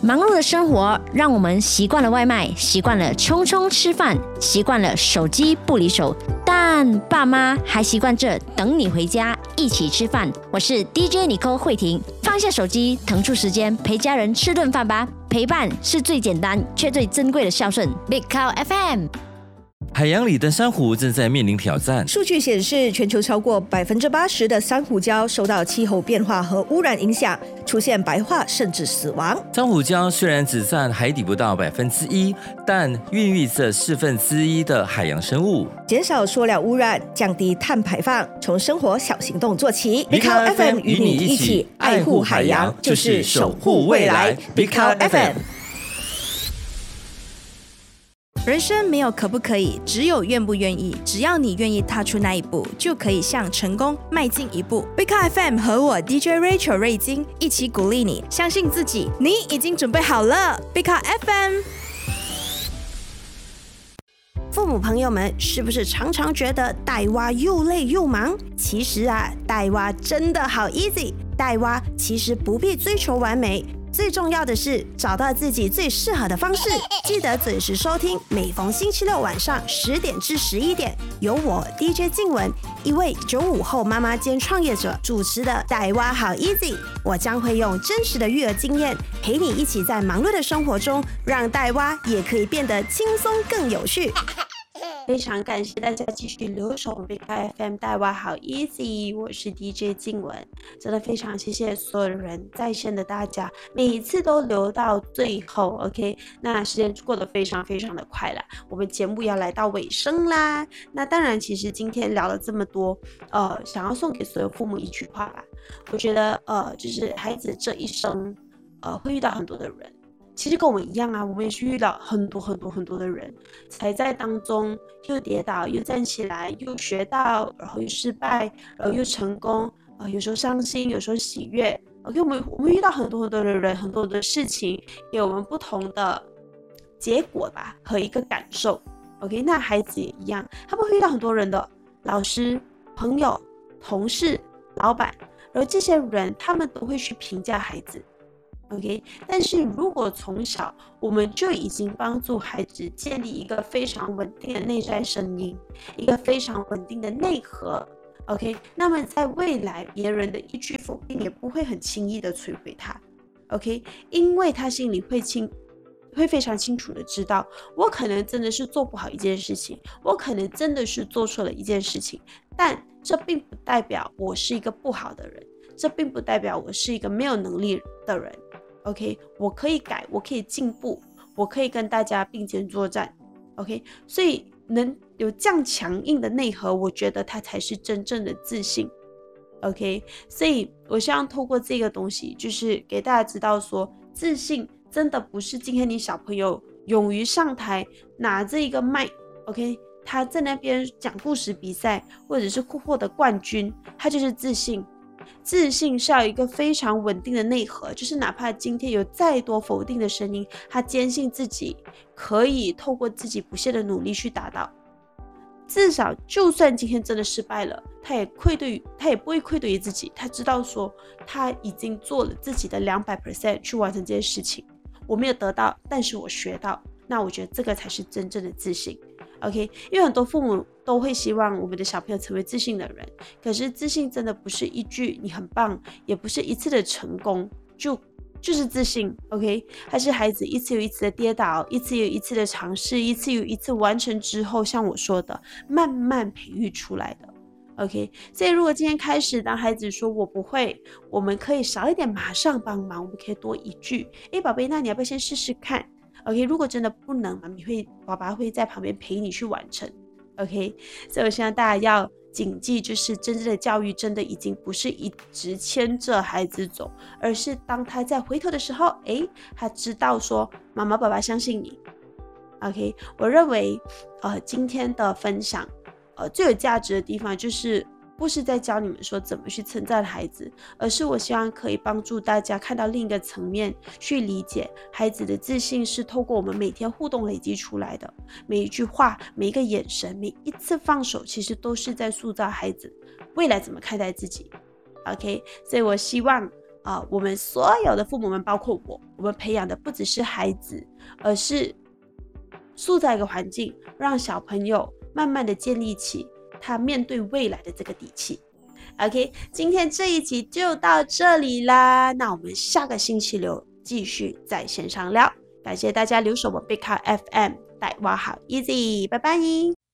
忙碌的生活让我们习惯了外卖，习惯了匆匆吃饭，习惯了手机不离手，但爸妈还习惯着等你回家一起吃饭。我是 DJ Nicole 慧婷，放下手机，腾出时间陪家人吃顿饭吧。陪伴是最简单却最珍贵的孝顺。Big Cow FM。 海洋里的珊瑚正在面临挑战。 数据显示，全球超过80%的珊瑚礁受到气候变化和污染影响，出现白化甚至死亡。 珊瑚礁虽然只占海底不到1%，但孕育着1/4的海洋生物。 减少塑料污染，降低碳排放，从生活小行动做起。 Big Cow FM 与你一起爱护海洋，就是守护未来。Big Cow FM。 人生没有可不可以，只有愿不愿意。只要你愿意踏出那一步，就可以向成功迈进一步。Big Cow FM 和我 DJ Rachel 瑞金一起鼓励你，相信自己，你已经准备好了。Big Cow FM。父母朋友们，是不是常常觉得带娃又累又忙？其实带娃真的好 easy。带娃其实不必追求完美。最重要的是找到自己最适合的方式，记得准时收听，每逢星期六晚上10点至11点，由我 DJ 静雯，一位95后妈妈兼创业者主持的带娃好 easy。我将会用真实的育儿经验，陪你一起在忙碌的生活中，让带娃也可以变得轻松更有趣。非常感谢大家继续留守 Big Cow FM 带娃好 easy， 我是 DJ 静雯，真的非常谢谢所有的人在线的大家，每一次都留到最后 OK， 那时间过得非常非常的快了，我们节目要来到尾声啦。那当然其实今天聊了这么多想要送给所有父母一句话吧，我觉得就是孩子这一生会遇到很多的人，其实跟我们一样我们也是遇到很多很多很多的人，才在当中又跌倒又站起来，又学到，然后又失败，然后又成功，有时候伤心，有时候喜悦。OK， 我们遇到很多很多的人，很多的事情，给我们不同的结果吧和一个感受。OK， 那孩子也一样，他们会遇到很多人的老师、朋友、同事、老板，然后这些人他们都会去评价孩子。OK， 但是如果从小我们就已经帮助孩子建立一个非常稳定的内在声音，一个非常稳定的内核 OK， 那么在未来别人的一句否定也不会很轻易的摧毁他 OK， 因为他心里会非常清楚的知道，我可能真的是做不好一件事情，我可能真的是做错了一件事情，但这并不代表我是一个不好的人，这并不代表我是一个没有能力的人OK， 我可以改，我可以进步，我可以跟大家并肩作战 OK， 所以能有这样强硬的内核，我觉得它才是真正的自信 OK， 所以我希望透过这个东西，就是给大家知道说，自信真的不是今天你小朋友勇于上台拿着一个麦 OK， 他在那边讲故事比赛，或者是获得冠军，他就是自信。自信是要有一个非常稳定的内核，就是哪怕今天有再多否定的声音，他坚信自己可以透过自己不懈的努力去达到，至少就算今天真的失败了，他也不会愧对于自己，他知道说他已经做了自己的200% 去完成这件事情，我没有得到，但是我学到，那我觉得这个才是真正的自信 OK， 因为很多父母都会希望我们的小朋友成为自信的人，可是自信真的不是一句你很棒，也不是一次的成功就是自信 OK， 还是孩子一次又一次的跌倒，一次又一次的尝试，一次又一次完成之后，像我说的慢慢培育出来的 OK， 所以如果今天开始当孩子说我不会，我们可以少一点马上帮忙，我们可以多一句宝贝，那你要不要先试试看 OK， 如果真的不能，爸爸会在旁边陪你去完成 OK， 所以我希望大家要谨记，就是真正的教育真的已经不是一直牵着孩子走，而是当他在回头的时候他知道说妈妈爸爸相信你 OK， 我认为今天的分享最有价值的地方就是不是在教你们说怎么去称赞孩子，而是我希望可以帮助大家看到另一个层面，去理解孩子的自信是透过我们每天互动累积出来的，每一句话，每一个眼神，每一次放手，其实都是在塑造孩子未来怎么看待自己 OK， 所以我希望我们所有的父母们，包括我们培养的不只是孩子，而是塑造一个环境，让小朋友慢慢的建立起他面对未来的这个底气。OK， 今天这一集就到这里啦，那我们下个星期六继续在线上聊。感谢大家留守我贝卡 FM， 带娃好 easy， 拜拜。